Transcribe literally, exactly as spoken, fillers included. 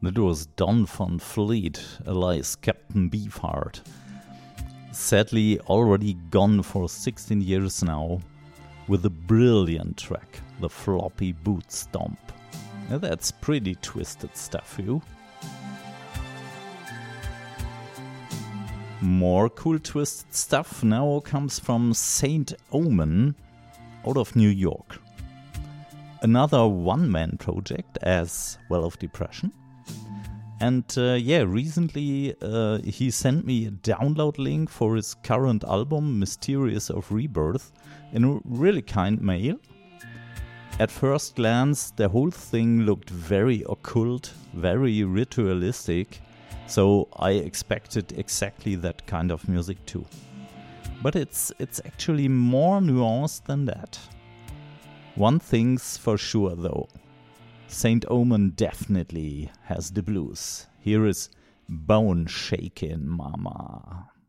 That was Don Van Fleet, alias Captain Beefheart. Sadly already gone for sixteen years now, with a brilliant track, The Floppy Boot Stomp. Now that's pretty twisted stuff, you. More cool twisted stuff now comes from Saint Omen out of New York. Another one-man project as well of Depression. And uh, yeah, recently uh, he sent me a download link for his current album, Mysterious of Rebirth, in a really kind mail. At first glance, the whole thing looked very occult, very ritualistic, so I expected exactly that kind of music too. But it's it's actually more nuanced than that. One thing's for sure though. Saint Omen definitely has the blues. Here is Bone Shakin' Mama.